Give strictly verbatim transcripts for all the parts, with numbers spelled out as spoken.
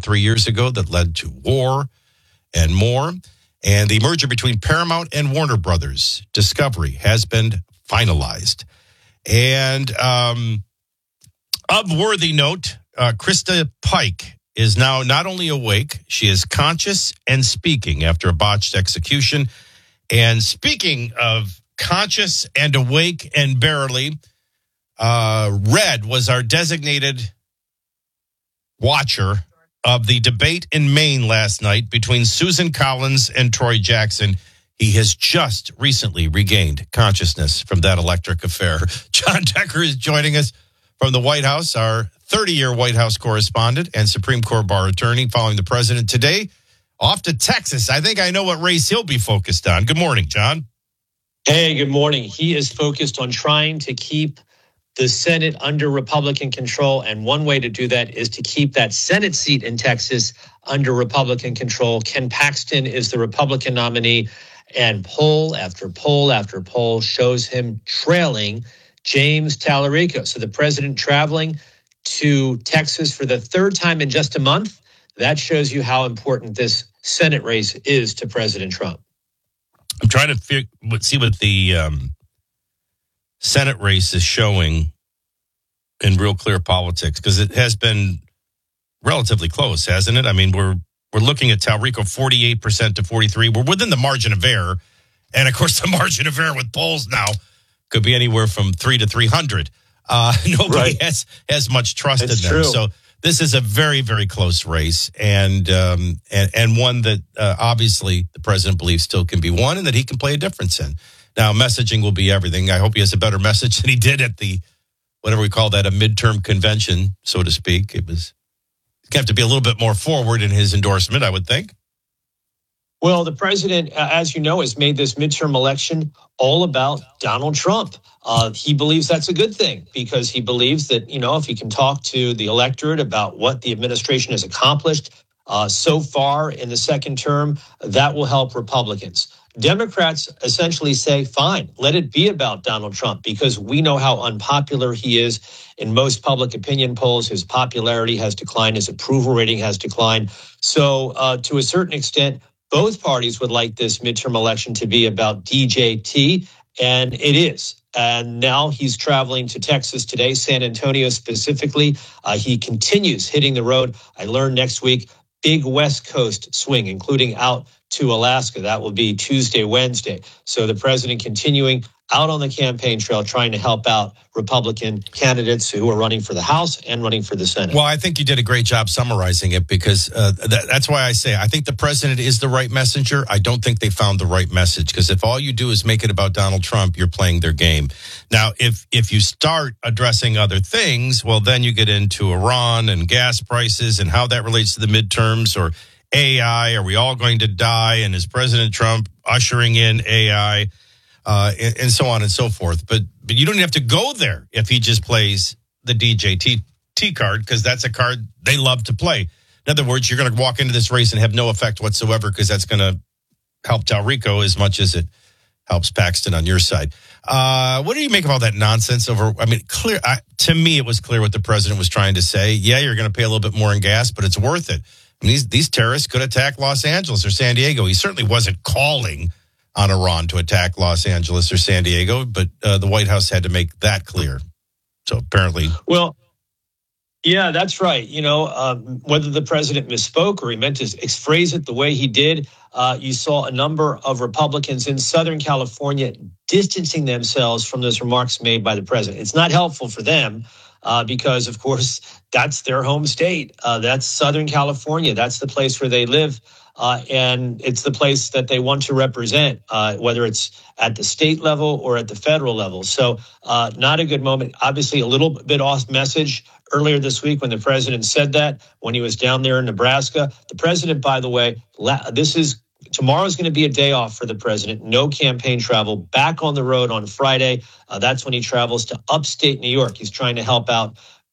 three years ago that led to war and more. And the merger between Paramount and Warner Brothers Discovery has been finalized. And um, of worthy note, uh, Krista Pike is now not only awake, she is conscious and speaking after a botched execution. And speaking of conscious and awake and barely, uh, Red was our designated watcher of the debate in Maine last night between Susan Collins and Troy Jackson. He has just recently regained consciousness from that electric affair. John Decker is joining us from the White House, our thirty-year White House correspondent and Supreme Court bar attorney following the president today. Off to Texas. I think I know what race he'll be focused on. Good morning, John. Hey, good morning. He is focused on trying to keep the Senate under Republican control, and one way to do that is to keep that Senate seat in Texas under Republican control. Ken Paxton is the Republican nominee, and poll after poll after poll shows him trailing James Tallarico. So the president traveling to Texas for the third time in just a month. That shows you how important this Senate race is to President Trump. I'm trying to figure, see what the um, Senate race is showing in Real Clear Politics, because it has been relatively close, hasn't it? I mean, we're we're looking at Tallarico forty-eight percent to forty-three. We're within the margin of error. And, of course, the margin of error with polls now could be anywhere from three to three hundred. Uh, nobody right. has, has much trust it's in them. True. So this is a very, very close race, and um, and, and one that uh, obviously the president believes still can be won and that he can play a difference in. Now, messaging will be everything. I hope he has a better message than he did at the, whatever we call that, a midterm convention, so to speak. It was, he's going to have to be a little bit more forward in his endorsement, I would think. Well, the president, uh, as you know, has made this midterm election all about Donald Trump. Uh, he believes that's a good thing because he believes that, you know, if he can talk to the electorate about what the administration has accomplished uh, so far in the second term, that will help Republicans. Democrats essentially say, fine, let it be about Donald Trump because we know how unpopular he is in most public opinion polls. His popularity has declined. His approval rating has declined. So uh, to a certain extent, both parties would like this midterm election to be about D J T, and it is. And now he's traveling to Texas today, San Antonio specifically. Uh, he continues hitting the road. I learned next week, big West Coast swing, including out to Alaska. That will be Tuesday, Wednesday. So the president continuing out on the campaign trail, trying to help out Republican candidates who are running for the House and running for the Senate. Well, I think you did a great job summarizing it because uh, that, that's why I say I think the president is the right messenger. I don't think they found the right message because if all you do is make it about Donald Trump, you're playing their game. Now, if if you start addressing other things, well, then you get into Iran and gas prices and how that relates to the midterms, or A I. Are we all going to die? And is President Trump ushering in A I? Uh, and, and so on and so forth. But but you don't have to go there if he just plays the D J T card, because that's a card they love to play. In other words, you're going to walk into this race and have no effect whatsoever because that's going to help Tallarico as much as it helps Paxton on your side. Uh, what do you make of all that nonsense over? I mean, clear I, to me, it was clear what the president was trying to say. Yeah, you're going to pay a little bit more in gas, but it's worth it. I mean, these, these terrorists could attack Los Angeles or San Diego. He certainly wasn't calling on Iran to attack Los Angeles or San Diego, but uh, the White House had to make that clear. So apparently... Well, yeah, that's right. You know, um, whether the president misspoke or he meant to phrase it the way he did, uh, you saw a number of Republicans in Southern California distancing themselves from those remarks made by the president. It's not helpful for them uh, because, of course, that's their home state. Uh, that's Southern California. That's the place where they live. Uh, and it's the place that they want to represent, uh, whether it's at the state level or at the federal level. So uh, not a good moment. Obviously, a little bit off message earlier this week when the president said that, when he was down there in Nebraska. The president, by the way, la- this is tomorrow's going to be a day off for the president. No campaign travel. Back on the road on Friday. Uh, that's when he travels to upstate New York. He's trying to help out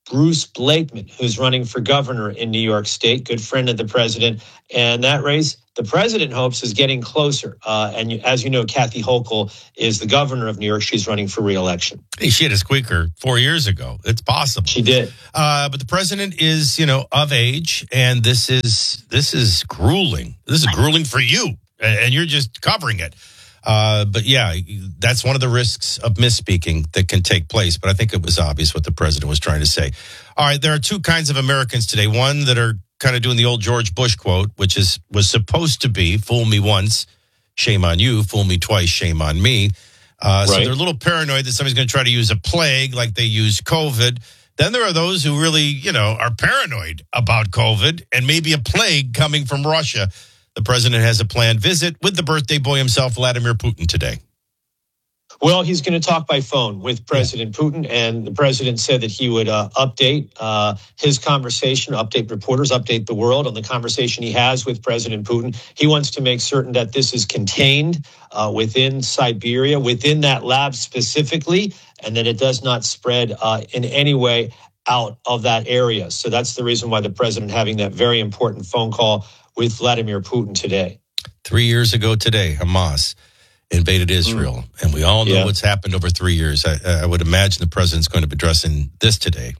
Bruce Blakeman, who's running for governor in New York State, good friend of the president. And that race, the president hopes, is getting closer. Uh, and as you know, Kathy Hochul is the governor of New York. She's running for re-election. Hey, she had a squeaker four years ago. It's possible. She did. Uh, but the president is, you know, of age, and this is this is grueling. This is grueling for you, and you're just covering it. Uh, but yeah, that's one of the risks of misspeaking that can take place. But I think it was obvious what the president was trying to say. All right, there are two kinds of Americans today. One that are kind of doing the old George Bush quote, which is was supposed to be, fool me once, shame on you, fool me twice, shame on me. Uh, right. So they're a little paranoid that somebody's going to try to use a plague like they used COVID. Then there are those who really, you know, are paranoid about COVID and maybe a plague coming from Russia. The president has a planned visit with the birthday boy himself, Vladimir Putin, today. Well, he's going to talk by phone with President Putin, and the president said that he would uh, update uh, his conversation, update reporters, update the world on the conversation he has with President Putin. He wants to make certain that this is contained uh, within Siberia, within that lab specifically, and that it does not spread uh, in any way out of that area. So that's the reason why the president having that very important phone call with Vladimir Putin today. Three years ago today, Hamas invaded Israel, mm. and we all know yeah. what's happened over three years. I, I would imagine the president's going to be addressing this today.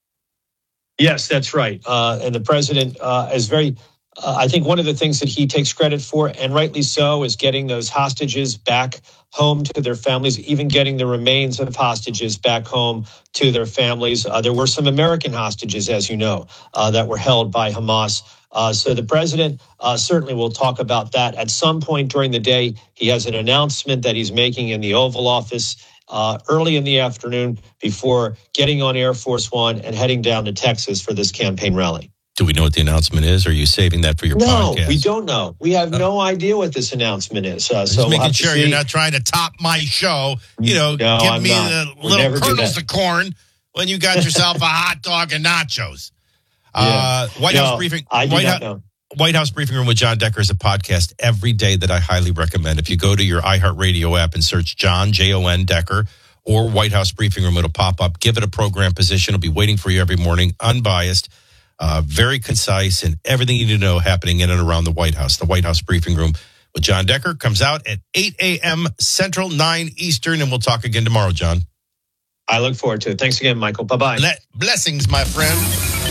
Yes, that's right. Uh, and the president uh, is very, uh, I think one of the things that he takes credit for, and rightly so, is getting those hostages back home to their families, even getting the remains of hostages back home to their families. Uh, there were some American hostages, as you know, uh, that were held by Hamas. Uh, so the president uh, certainly will talk about that at some point during the day. He has an announcement that he's making in the Oval Office uh, early in the afternoon before getting on Air Force One and heading down to Texas for this campaign rally. Do we know what the announcement is, or are you saving that for your no, podcast? No, we don't know. We have uh, no idea what this announcement is. Uh, just so making we'll sure you're not trying to top my show. You know, no, give I'm me not. the We'll little kernels of corn when you got yourself a hot dog and nachos. Yeah. Uh, White no, House briefing. I do White, not House, know. White House Briefing Room with John Decker is a podcast every day that I highly recommend. If you go to your iHeartRadio app and search John, J O N, Decker, or White House Briefing Room, it'll pop up. Give it a program position. It'll be waiting for you every morning, unbiased, uh, very concise, and everything you need to know happening in and around the White House. The White House Briefing Room with John Decker comes out at eight a.m. Central, nine Eastern, and we'll talk again tomorrow, John. I look forward to it. Thanks again, Michael. Bye-bye. Blessings, my friend.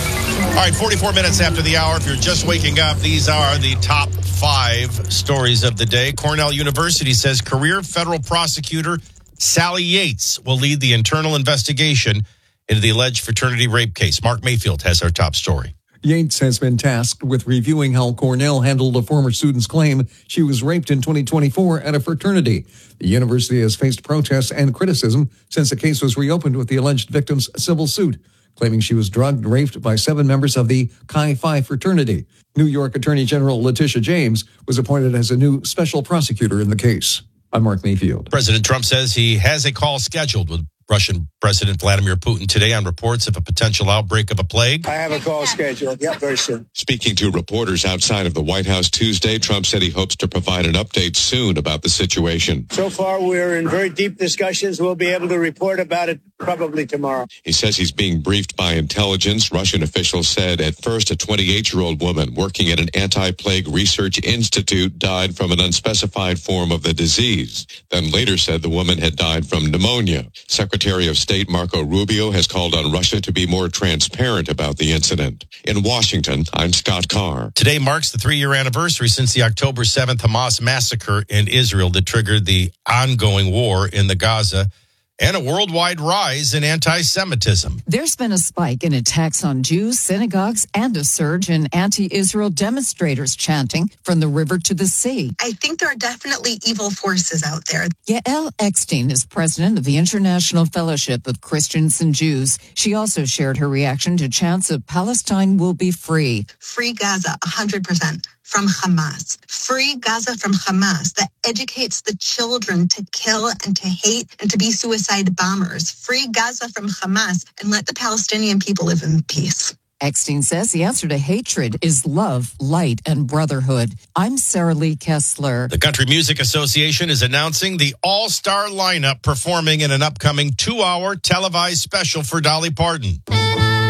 All right, forty-four minutes after the hour. If you're just waking up, these are the top five stories of the day. Cornell University says career federal prosecutor Sally Yates will lead the internal investigation into the alleged fraternity rape case. Mark Mayfield has our top story. Yates has been tasked with reviewing how Cornell handled a former student's claim she was raped in twenty twenty-four at a fraternity. The university has faced protests and criticism since the case was reopened with the alleged victim's civil suit, claiming she was drugged and raped by seven members of the Chi Phi fraternity. New York Attorney General Letitia James was appointed as a new special prosecutor in the case. I'm Mark Mayfield. President Trump says he has a call scheduled with Russian President Vladimir Putin today on reports of a potential outbreak of a plague. I have a call scheduled. Yep, very soon. Speaking to reporters outside of the White House Tuesday, Trump said he hopes to provide an update soon about the situation. So far, we're in very deep discussions. We'll be able to report about it probably tomorrow. He says he's being briefed by intelligence. Russian officials said at first a twenty-eight-year-old woman working at an anti-plague research institute died from an unspecified form of the disease. Then later said the woman had died from pneumonia. Secretary of State Marco Rubio has called on Russia to be more transparent about the incident. In Washington, I'm Scott Carr. Today marks the three-year anniversary since the October seventh Hamas massacre in Israel that triggered the ongoing war in the Gaza and a worldwide rise in anti-Semitism. There's been a spike in attacks on Jews, synagogues, and a surge in anti-Israel demonstrators chanting from the river to the sea. I think there are definitely evil forces out there. Yael Eckstein is president of the International Fellowship of Christians and Jews. She also shared her reaction to chants of Palestine will be free. Free Gaza, one hundred percent. From Hamas. Free Gaza from Hamas that educates the children to kill and to hate and to be suicide bombers. Free Gaza from Hamas and let the Palestinian people live in peace. Eckstein says the answer to hatred is love, light, and brotherhood. I'm Sarah Lee Kessler. The Country Music Association is announcing the all-star lineup performing in an upcoming two-hour televised special for Dolly Parton.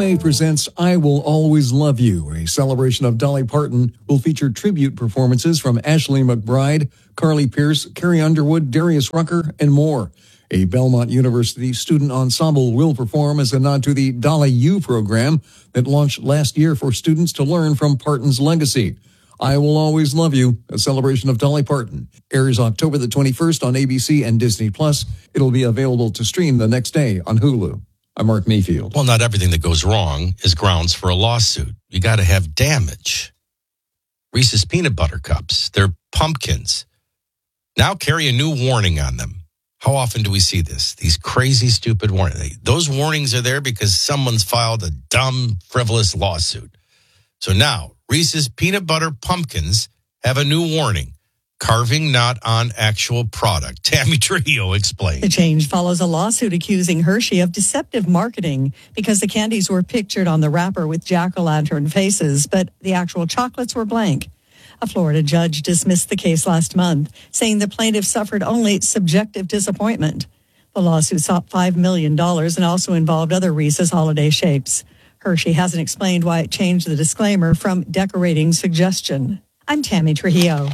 A presents I Will Always Love You, a celebration of Dolly Parton, will feature tribute performances from Ashley McBryde, Carly Pierce, Carrie Underwood, Darius Rucker, and more. A Belmont University student ensemble will perform as a nod to the Dolly U program that launched last year for students to learn from Parton's legacy. I Will Always Love You, a celebration of Dolly Parton, airs October the twenty-first on A B C and Disney Plus. It'll be available to stream the next day on Hulu. I'm Mark Mayfield. Well, not everything that goes wrong is grounds for a lawsuit. You got to have damage. Reese's Peanut Butter Cups, they're pumpkins, now carry a new warning on them. How often do we see this? These crazy, stupid warnings. Those warnings are there because someone's filed a dumb, frivolous lawsuit. So now, Reese's Peanut Butter Pumpkins have a new warning. Carving not on actual product. Tammy Trujillo explains. The change follows a lawsuit accusing Hershey of deceptive marketing because the candies were pictured on the wrapper with jack-o'-lantern faces, but the actual chocolates were blank. A Florida judge dismissed the case last month, saying the plaintiff suffered only subjective disappointment. The lawsuit sought five million dollars and also involved other Reese's holiday shapes. Hershey hasn't explained why it changed the disclaimer from decorating suggestion. I'm Tammy Trujillo.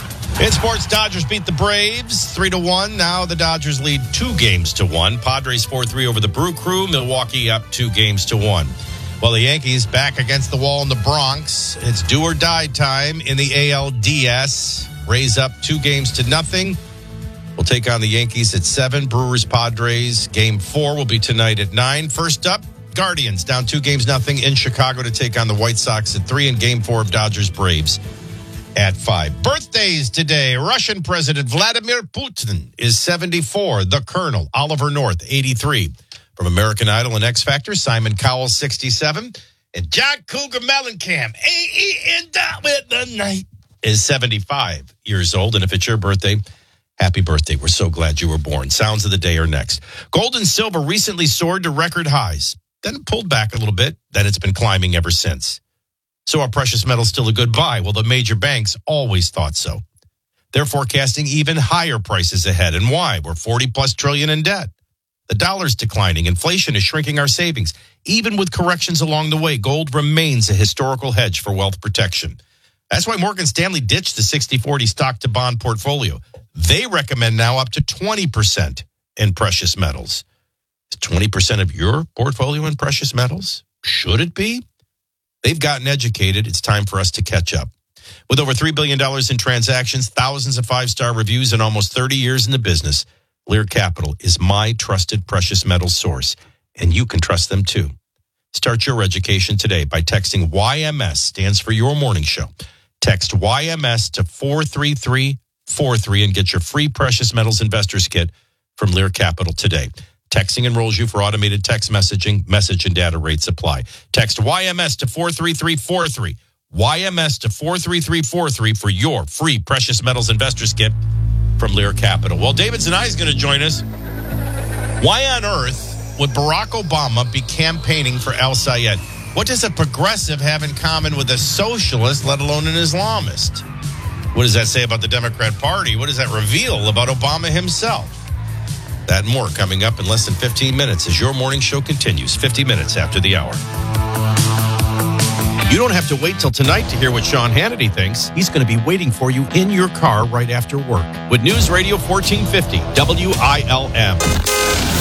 In sports, Dodgers beat the Braves three to one. Now the Dodgers lead two games to one. Padres four three over the Brew Crew. Milwaukee up two games to one. Well, the Yankees back against the wall in the Bronx. It's do or die time in the A L D S. Rays up two games to nothing. We'll take on the Yankees at seven. Brewers, Padres. Game four will be tonight at nine. First up, Guardians down two games nothing in Chicago to take on the White Sox at three. And game four of Dodgers Braves at five. Birthdays today. Russian President Vladimir Putin is seventy-four. The Colonel, Oliver North, eighty-three. From American Idol and X Factor, Simon Cowell, sixty-seven. And John Cougar Mellencamp, A E N with the night, is seventy-five years old. And if it's your birthday, happy birthday. We're so glad you were born. Sounds of the day are next. Gold and silver recently soared to record highs. Then it pulled back a little bit. Then it's been climbing ever since. So are precious metals still a good buy? Well, the major banks always thought so. They're forecasting even higher prices ahead. And why? We're forty plus trillion in debt. The dollar's declining. Inflation is shrinking our savings. Even with corrections along the way, gold remains a historical hedge for wealth protection. That's why Morgan Stanley ditched the sixty forty stock to bond portfolio. They recommend now up to twenty percent in precious metals. Is twenty percent of your portfolio in precious metals? Should it be? They've gotten educated. It's time for us to catch up. With over three billion dollars in transactions, thousands of five-star reviews, and almost thirty years in the business, Lear Capital is my trusted precious metals source, and you can trust them too. Start your education today by texting Y M S, stands for Your Morning Show. Text Y M S to four three three four three and get your free precious metals investors kit from Lear Capital today. Texting enrolls you for automated text messaging. Message and data rates apply. Text Y M S to four three three four three. Y M S to four three three four three for your free precious metals investors kit from Lear Capital. Well, David Zanai is going to join us. Why on earth would Barack Obama be campaigning for Al Sayed? What does a progressive have in common with a socialist, let alone an Islamist? What does that say about the Democrat Party? What does that reveal about Obama himself? That and more coming up in less than fifteen minutes as your morning show continues, fifty minutes after the hour. You don't have to wait till tonight to hear what Sean Hannity thinks. He's going to be waiting for you in your car right after work with News Radio fourteen fifty W I L M.